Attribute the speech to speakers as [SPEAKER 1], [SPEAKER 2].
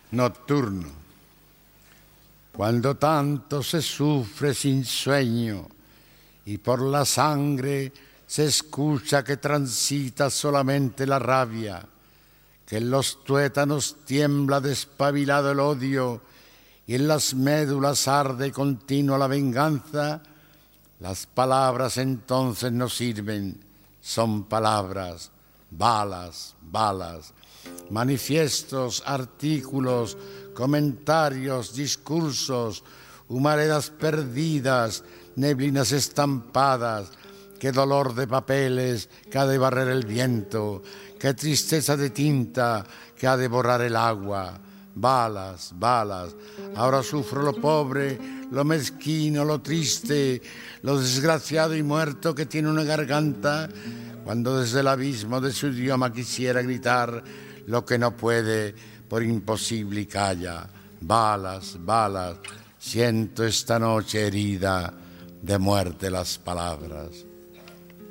[SPEAKER 1] Nocturno. Cuando tanto se sufre sin sueño y por la sangre se escucha que transita solamente la rabia, que en los tuétanos tiembla despabilado el odio y en las médulas arde continua la venganza, las palabras entonces no sirven, son palabras, balas, balas, manifiestos, artículos, comentarios, discursos, humaredas perdidas, neblinas estampadas, qué dolor de papeles que ha de barrer el viento, qué tristeza de tinta que ha de borrar el agua. Balas, balas, ahora sufro lo pobre, lo mezquino, lo triste, lo desgraciado y muerto que tiene una garganta, cuando desde el abismo de su idioma quisiera gritar lo que no puede por imposible y calla. Balas, balas, siento esta noche herida de muerte las palabras.